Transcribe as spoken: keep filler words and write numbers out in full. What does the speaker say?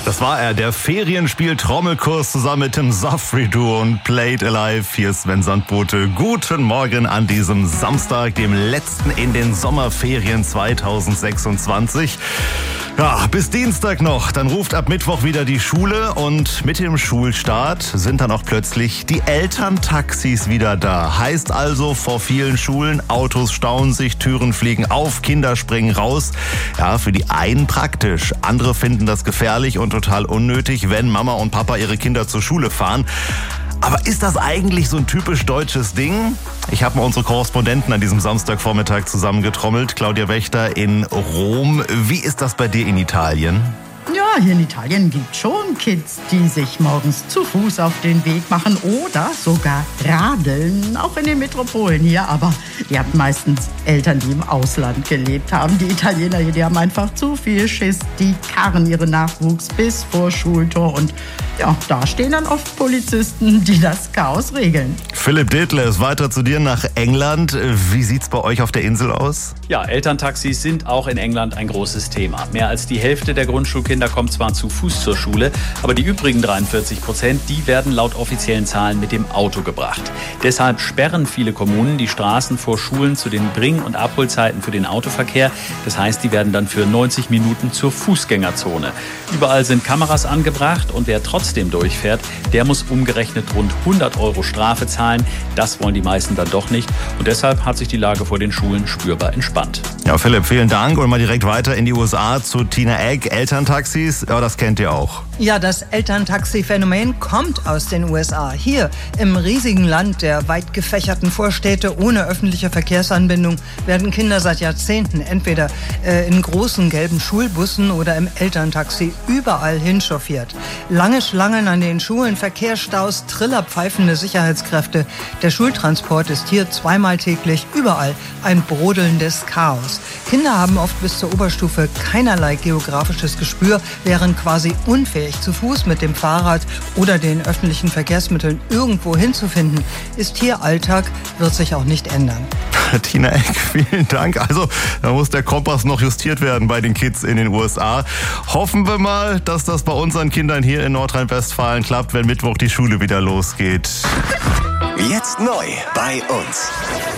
Das war er, der Ferienspiel-Trommelkurs zusammen mit dem Safri-Duo und Played Alive. Hier ist Sven Sandbote. Guten Morgen an diesem Samstag, dem letzten in den Sommerferien zweitausendsechsundzwanzig. Ja, bis Dienstag noch, dann ruft ab Mittwoch wieder die Schule und mit dem Schulstart sind dann auch plötzlich die Elterntaxis wieder da. Heißt also, vor vielen Schulen, Autos stauen sich, Türen fliegen auf, Kinder springen raus. Ja, für die einen praktisch, andere finden das gefährlich und total unnötig, wenn Mama und Papa ihre Kinder zur Schule fahren. Aber ist das eigentlich so ein typisch deutsches Ding? Ich habe mal unsere Korrespondenten an diesem Samstagvormittag zusammengetrommelt. Claudia Wächter in Rom. Wie ist das bei dir in Italien? Ja, hier in Italien gibt es schon Kids, die sich morgens zu Fuß auf den Weg machen oder sogar radeln, auch in den Metropolen hier. Aber die haben meistens Eltern, die im Ausland gelebt haben. Die Italiener hier, die haben einfach zu viel Schiss. Die karren ihren Nachwuchs bis vor Schultor und ja, da stehen dann oft Polizisten, die das Chaos regeln. Philipp Detlef, weiter zu dir nach England. Wie sieht's bei euch auf der Insel aus? Ja, Elterntaxis sind auch in England ein großes Thema. Mehr als die Hälfte der Grundschulkinder kommt zwar zu Fuß zur Schule, aber die übrigen dreiundvierzig Prozent, die werden laut offiziellen Zahlen mit dem Auto gebracht. Deshalb sperren viele Kommunen die Straßen vor Schulen zu den Bring- und Abholzeiten für den Autoverkehr. Das heißt, die werden dann für neunzig Minuten zur Fußgängerzone. Überall sind Kameras angebracht und wer trotzdem durchfährt, der muss umgerechnet rund hundert Euro Strafe zahlen. Das wollen die meisten dann doch nicht und deshalb hat sich die Lage vor den Schulen spürbar entspannt. Ja, Philipp, vielen Dank und mal direkt weiter in die U S A zu Tina Egg. Elterntaxis, ja, das kennt ihr auch. Ja, das Elterntaxi-Phänomen kommt aus den U S A. Hier im riesigen Land der weit gefächerten Vorstädte ohne öffentliche Verkehrsanbindung werden Kinder seit Jahrzehnten entweder äh, in großen gelben Schulbussen oder im Elterntaxi überall hinchauffiert. Lange Schlangen an den Schulen, Verkehrsstaus, trillerpfeifende Sicherheitskräfte. Der Schultransport ist hier zweimal täglich überall ein brodelndes Chaos. Kinder haben oft bis zur Oberstufe keinerlei geografisches Gespür, wären quasi unfähig, zu Fuß, mit dem Fahrrad oder den öffentlichen Verkehrsmitteln irgendwo hinzufinden. Ist hier Alltag, wird sich auch nicht ändern. Tina Egg, vielen Dank. Also, da muss der Kompass noch justiert werden bei den Kids in den U S A. Hoffen wir mal, dass das bei unseren Kindern hier in Nordrhein-Westfalen klappt, wenn Mittwoch die Schule wieder losgeht. Jetzt neu bei uns.